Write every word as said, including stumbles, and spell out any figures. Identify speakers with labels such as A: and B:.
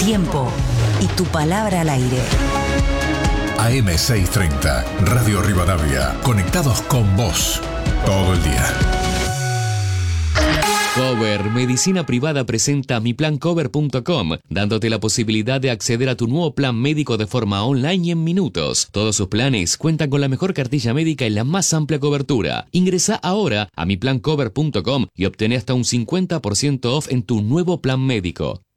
A: tiempo y tu palabra al aire.
B: A M seiscientos treinta, Radio Rivadavia, conectados con vos todo el día.
C: Cover Medicina Privada presenta mi plan cover punto com, dándote la posibilidad de acceder a tu nuevo plan médico de forma online y en minutos. Todos sus planes cuentan con la mejor cartilla médica y la más amplia cobertura. Ingresa ahora a mi plan cover punto com y obtén hasta un cincuenta por ciento off en tu nuevo plan médico.